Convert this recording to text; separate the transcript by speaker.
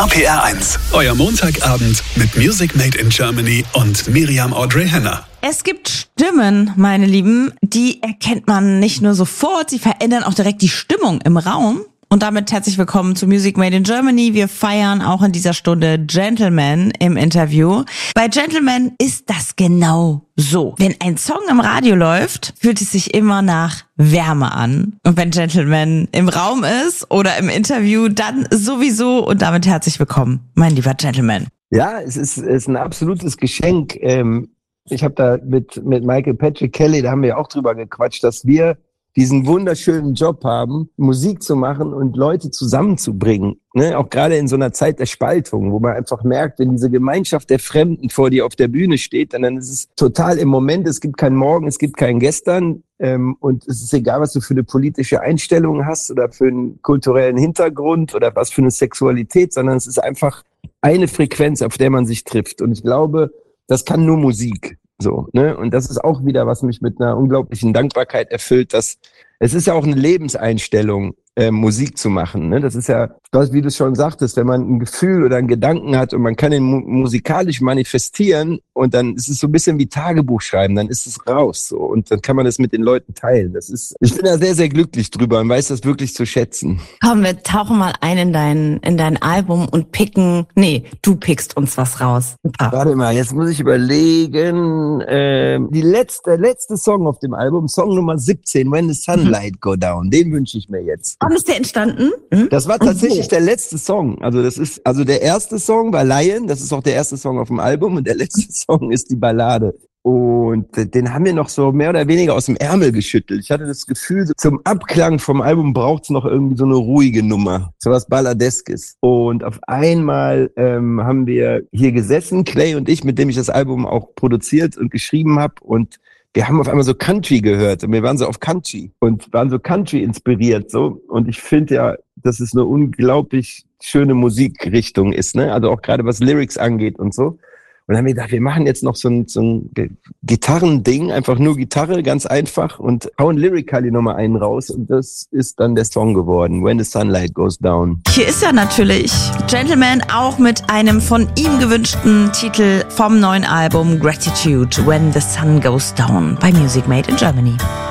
Speaker 1: RPR1, euer Montagabend mit Music Made in Germany und Miriam Audrey Henner.
Speaker 2: Es gibt Stimmen, meine Lieben, die erkennt man nicht nur sofort, sie verändern auch direkt die Stimmung im Raum. Und damit herzlich willkommen zu Music Made in Germany. Wir feiern auch in dieser Stunde Gentleman im Interview. Bei Gentleman ist das genau so. Wenn ein Song im Radio läuft, fühlt es sich immer nach Wärme an. Und wenn Gentleman im Raum ist oder im Interview, dann sowieso. Und damit herzlich willkommen, mein lieber Gentleman.
Speaker 3: Ja, es ist ein absolutes Geschenk. Ich habe da mit Michael Patrick Kelly, da haben wir ja auch drüber gequatscht, dass wir diesen wunderschönen Job haben, Musik zu machen und Leute zusammenzubringen. Ne? Auch gerade in so einer Zeit der Spaltung, wo man einfach merkt, wenn diese Gemeinschaft der Fremden vor dir auf der Bühne steht, dann ist es total im Moment, es gibt kein Morgen, es gibt kein Gestern. Und es ist egal, was du für eine politische Einstellung hast oder für einen kulturellen Hintergrund oder was für eine Sexualität, sondern es ist einfach eine Frequenz, auf der man sich trifft. Und ich glaube, das kann nur Musik. So, ne? Und das ist auch wieder, was mich mit einer unglaublichen Dankbarkeit erfüllt, dass es ist ja auch eine Lebenseinstellung, Musik zu machen. Ne? Das ist ja, wie du schon sagtest, wenn man ein Gefühl oder einen Gedanken hat und man kann ihn musikalisch manifestieren und dann ist es so ein bisschen wie Tagebuch schreiben, dann ist es raus so und dann kann man das mit den Leuten teilen. Ich bin da sehr, sehr glücklich drüber und weiß das wirklich zu schätzen.
Speaker 2: Komm, wir tauchen mal ein in dein Album und du pickst uns was raus.
Speaker 3: Warte mal, jetzt muss ich überlegen. Der letzte Song auf dem Album, Song Nummer 17, When the Sunlight Go Down, den wünsche ich mir jetzt.
Speaker 2: Wann ist der entstanden?
Speaker 3: Das war tatsächlich der letzte Song. Also der erste Song war Lion, das ist auch der erste Song auf dem Album und der letzte Song ist die Ballade. Und den haben wir noch so mehr oder weniger aus dem Ärmel geschüttelt. Ich hatte das Gefühl, so zum Abklang vom Album braucht's noch irgendwie so eine ruhige Nummer, so was Balladeskes. Und auf einmal haben wir hier gesessen, Clay und ich, mit dem ich das Album auch produziert und geschrieben habe und wir haben auf einmal so Country gehört und wir waren so auf Country und waren so Country inspiriert so und ich finde ja, dass es eine unglaublich schöne Musikrichtung ist, ne? Also auch gerade was Lyrics angeht und so. Und dann haben wir gedacht, wir machen jetzt noch so ein Gitarrending, einfach nur Gitarre, ganz einfach und hauen Lyrically nochmal einen raus und das ist dann der Song geworden, When the Sunlight Goes Down.
Speaker 2: Hier ist ja natürlich Gentleman auch mit einem von ihm gewünschten Titel vom neuen Album Gratitude, When the Sun Goes Down bei Music Made in Germany.